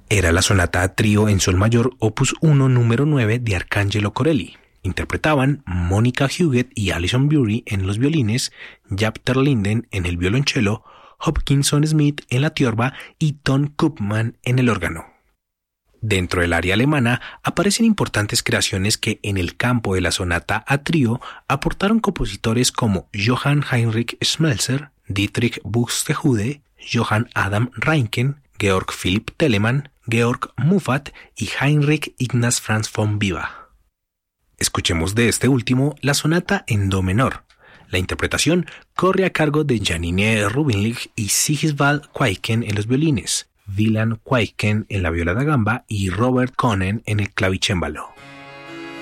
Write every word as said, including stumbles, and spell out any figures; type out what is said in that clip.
Era la sonata a trío en sol mayor opus uno número nueve de Arcangelo Corelli. Interpretaban Monica Huguet y Alison Bury en los violines, Jaap ter Linden en el violonchelo, Hopkinson Smith en la tiorba y Ton Koopman en el órgano. Dentro del área alemana aparecen importantes creaciones que en el campo de la sonata a trío aportaron compositores como Johann Heinrich Schmelzer, Dietrich Buxtehude, Johann Adam Reinken, Georg Philipp Telemann, Georg Muffat y Heinrich Ignaz Franz von Viva. Escuchemos de este último la sonata en do menor. La interpretación corre a cargo de Janine Rubinlich y Sigisvald Kwaiken en los violines, Wieland Kwaiken en la viola da gamba y Robert Konen en el clavicémbalo.